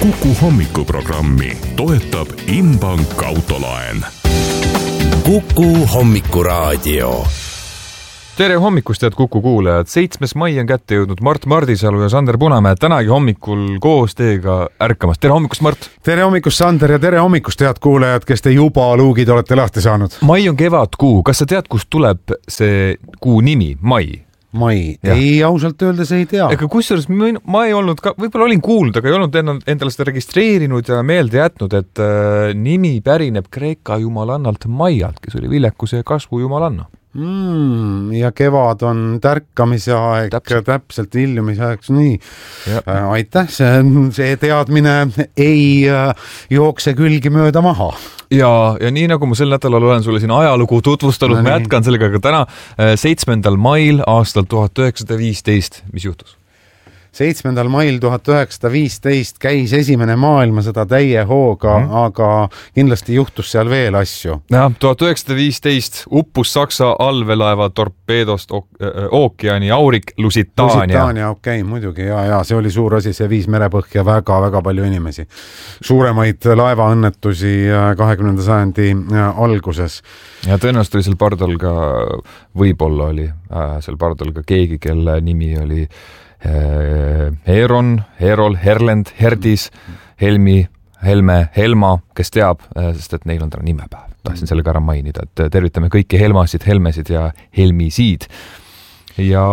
Kuku hommikuprogrammi toetab Inbank autolaen. Kuku hommikuraadio. Tere hommikust, head Kuku kuulajad. 7. mai on kätte jõudnud Mart Mardisalu ja Sander Punamäe tänagi hommikul koos teiega ärkamas. Tere hommikust, Mart! Tere hommikust, Sander, ja tere hommikust, head kuulajad, kes te juba luugid olete lahti saanud. Mai on kevadkuu. Kas sa tead, kust tuleb see kuu nimi, mai? Mai. Ei, ausalt öeldes ei tea. Ega kusjuures ma ei olnud ka, võib-olla olin kuulnud, aga ei olnud endale seda registreerinud ja meelde jätnud, et nimi pärineb Kreeka jumalannalt Maialt, kes oli viljakuse ja kasvu jumalanna. Ja kevad on tärkamise aeg, täpselt iljumise aeg, nii. Aitäh, see teadmine ei jookse külgi mööda maha. Ja nii nagu ma sel nädalal olen sulle siin ajalugu tutvustanud, ma jätkan sellega ka täna 7. mail aastal 1915. Mis juhtus? 7. mail 1915 käis esimene maailmasõda täie hooga, aga kindlasti juhtus seal veel asju. Ja, 1915 uppus Saksa allveelaeva torpeedost ookeani Aurik Lusitania. Lusitania, okei, muidugi, ja see oli suur asi, see viis merepõhja väga palju inimesi. Suuremaid laevaõnnetusi 20. sajandi alguses. Ja tõenäoliselt oli seal pardal ka, võib-olla oli seal pardal ka keegi, kelle nimi oli Heron, Herol, Herlend, Herdis, Helmi, Helme, Helma, kes teab, sest et neil on täna nimepäev. Tahtsin sellega ära mainida, et tervitame kõiki Helmasid, Helmesid ja Helmisiid. Ja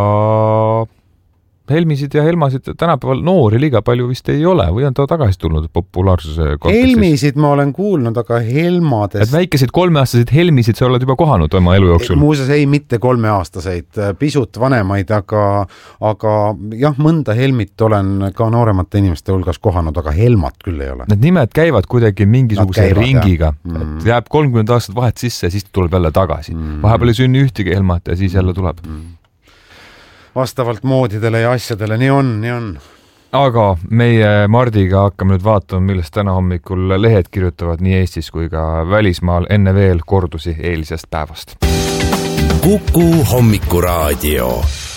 Helmisid ja Helmasid tänapäeval noori liiga palju vist ei ole või on ta tagasi tulnud populaarsuse kontekstis? Helmisid ma olen kuulnud, aga Helmadest... Et väikesid 3-aastaseid Helmisid sa oled juba kohanud oma elu jooksul? Muuseas ei, mitte 3-aastaseid, pisut vanemaid, aga jah, mõnda Helmit olen ka nooremate inimeste hulgas kohanud, aga Helmat küll ei ole. Need nimed käivad kuidagi mingisuguse ringiga. Et jääb 30 aastat vahet sisse ja siis tuleb jälle tagasi. Vahepeal ei sünni ühtegi Helmat ja siis jälle tuleb. Vastavalt moodidele ja asjadele, nii on. Aga meie Mardiga hakkame nüüd vaatama, millest täna hommikul lehed kirjutavad nii Eestis kui ka välismaal enne veel kordusi eelisest päevast. Kuku hommikuraadio.